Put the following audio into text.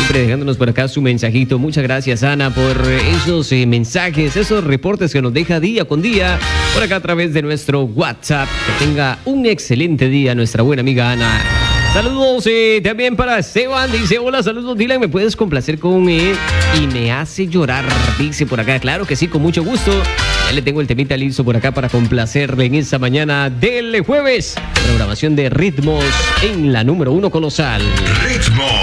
Siempre dejándonos por acá su mensajito. Muchas gracias, Ana, por esos mensajes, esos reportes que nos deja día con día por acá a través de nuestro WhatsApp. Que tenga un excelente día nuestra buena amiga Ana. Saludos también para Esteban. Dice, hola, saludos, Dylan. ¿Me puedes complacer con Y me hace llorar? Dice por acá. Claro que sí, con mucho gusto. Ya le tengo el temita listo por acá para complacerle en esta mañana del jueves. Programación de ritmos en la número 1 colosal. Ritmos.